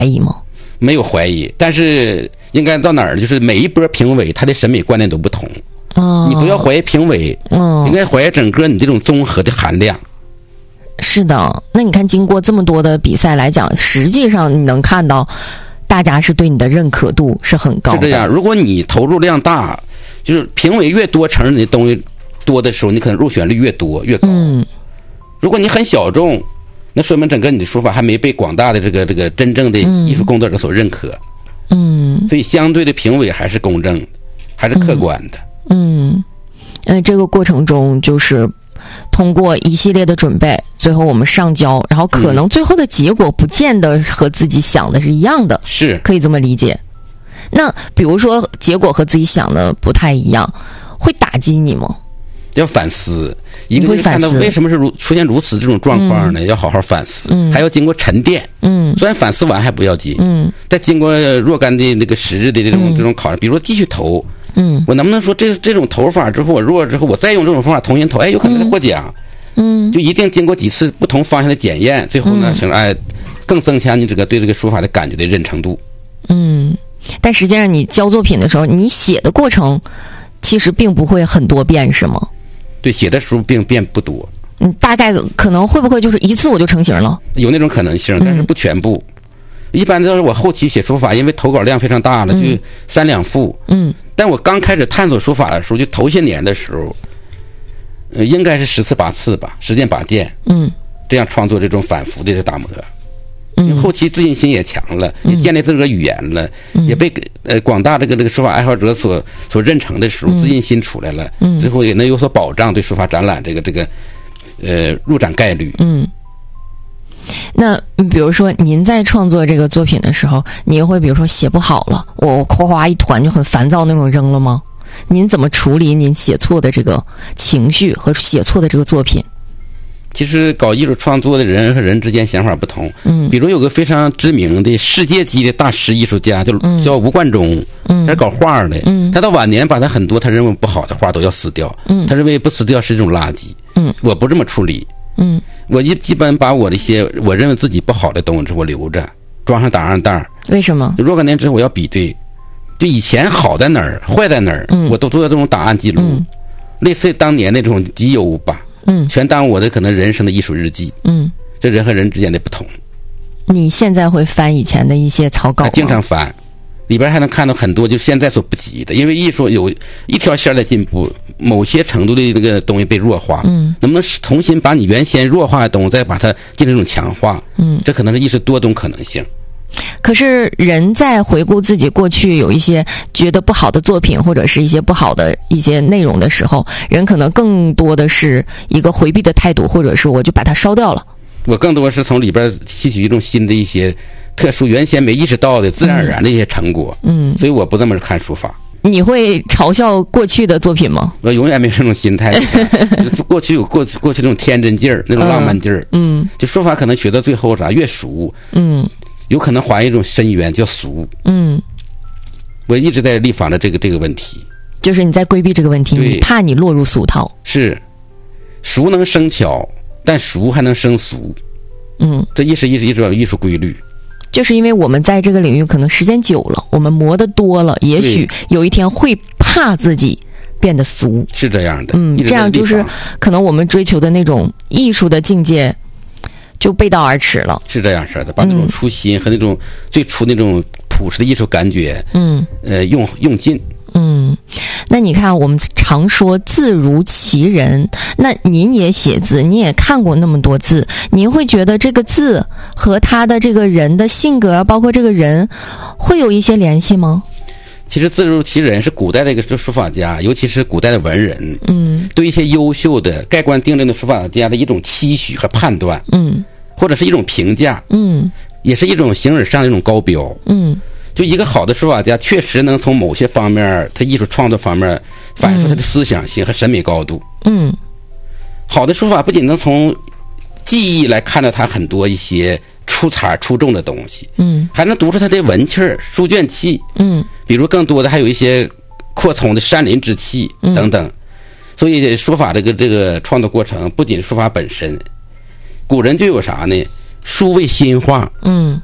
疑吗？ 没有怀疑，但是应该到哪儿，就是每一波评委他的审美观念都不同。你不要怀疑评委，应该怀疑整个你这种综合的含量。 是的，那你看，经过这么多的比赛来讲，实际上你能看到，大家是对你的认可度是很高的。 是这样，如果你投入量大，就是评委越多承认你的东西多的时候，你可能入选率越多越高。如果你很小众，那说明整个你的书法还没被广大的这个真正的艺术工作者所认可。所以相对的评委还是公正的，还是客观的。 这个过程中就是通过一系列的准备，最后我们上交，然后可能最后的结果不见得和自己想的是一样的， 是可以这么理解。那比如说结果和自己想的不太一样，会打击你吗？ 要反思，一个人看到为什么是出现如此这种状况呢？要好好反思，还要经过沉淀。虽然反思完还不要紧，再经过若干的那个时日的这种考量，比如说继续投，我能不能说这种投法之后我弱之后，我再用这种方法重新投，有可能再获奖。就一定经过几次不同方向的检验，最后呢，更增强你对这个书法的感觉的认程度。 但实际上你交作品的时候，你写的过程其实并不会很多遍，是吗？ 对，写的时候并变不多。 大概可能会不会就是一次我就成型了？有那种可能性，但是不全部。一般都是我后期写书法，因为投稿量非常大了，就3两赋。但我刚开始探索书法的时候，就头些年的时候，应该是10次8次吧，10件8件。这样创作这种反复的打磨。后期自信心也强了，也建立自个语言了，也被广大这个书法爱好者所认成的时候，自信心出来了，最后也能有所保障，对书法展览这个入展概率。 那比如说您在创作这个作品的时候，你会比如说写不好了，我哗哗一团就很烦躁那种扔了吗？您怎么处理您写错的这个情绪和写错的这个作品？ 其实搞艺术创作的人和人之间想法不同。比如有个非常知名的世界级的大师艺术家叫吴冠中，他是搞画的。他到晚年把他很多他认为不好的画都要撕掉。他认为不撕掉是一种垃圾。我不这么处理。我基本把我的一些我认为自己不好的东西我留着，装上档案袋。 为什么？ 若干年之后我要比对，就以前好在哪儿，坏在哪儿，我都做这种档案记录，类似当年那种集邮吧。全当我的可能人生的艺术日记。这人和人之间的不同。 你现在会翻以前的一些草稿吗？ 经常翻，里边还能看到很多就现在所不及的，因为艺术有一条线在进步，某些程度的那个东西被弱化。能不能重新把你原先弱化的东西再把它进行一种强化？这可能是艺术多种可能性。 可是人在回顾自己过去有一些觉得不好的作品或者是一些不好的一些内容的时候，人可能更多的是一个回避的态度，或者是我就把它烧掉了。 我更多是从里边吸取一种新的一些特殊原先没意识到的自然而然的一些成果。所以我不这么看书法。 你会嘲笑过去的作品吗？ 我永远没有这种心态。过去有过去那种天真劲儿，那种浪漫劲儿。就书法可能学到最后越熟，有可能怀一种深渊叫俗。我一直在立防着这个问题， 就是你在规避这个问题，你怕你落入俗套。 是，俗能生巧，但俗还能生俗。这一种艺术规律。 就是因为我们在这个领域可能时间久了，我们磨得多了，也许有一天会怕自己变得俗。 是这样的。 这样就是可能我们追求的那种艺术的境界就背道而驰了。 是这样式的，把那种初心和那种最初那种朴实的艺术感觉，用尽。 那你看，我们常说字如其人，那您也写字，您也看过那么多字，您会觉得这个字和他的这个人的性格，包括这个人，会有一些联系吗？ 其实字如其人是古代的一个书法家，尤其是古代的文人，对一些优秀的盖棺定论的书法家的一种期许和判断，或者是一种评价，也是一种形而上的一种高标。就一个好的书法家确实能从某些方面，他艺术创作方面反映出他的思想性和审美高度。好的书法不仅能从技艺来看到他很多一些出彩出众的东西，还能读出他的文气儿、书卷气，比如更多的还有一些扩充的山林之气等等。所以书法这个创作过程不仅书法本身，古人就有啥呢？书为心画。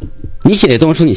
你写的东西，你